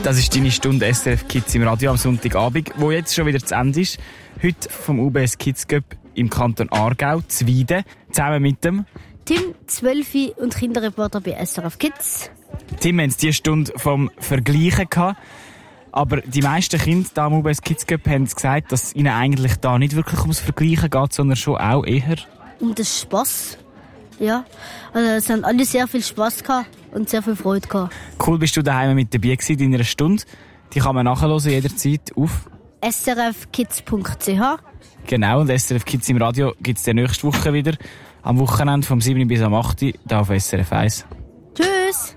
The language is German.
Das ist deine Stunde SRF Kids im Radio am Sonntagabend, wo jetzt schon wieder zu Ende ist. Heute vom UBS Kids Cup im Kanton Aargau, Zwieden, zusammen mit dem Tim, 12 und Kinderreporter bei SRF Kids. Tim, wir hatten diese Stunde vom Vergleichen gehabt. Aber die meisten Kinder da am UBS Kids Cup haben gesagt, dass es ihnen eigentlich da nicht wirklich ums Vergleichen geht, sondern schon auch eher Um den Spass. Ja, also es haben alle sehr viel Spass gehabt und sehr viel Freude gehabt. Cool, bist du daheim mit dabei gewesen in einer Stunde. Die kann man nachhören jederzeit auf srfkids.ch. Genau, und SRF Kids im Radio gibt es nächste Woche wieder. Am Wochenende vom 7. bis am 8. da auf SRF 1. Tschüss!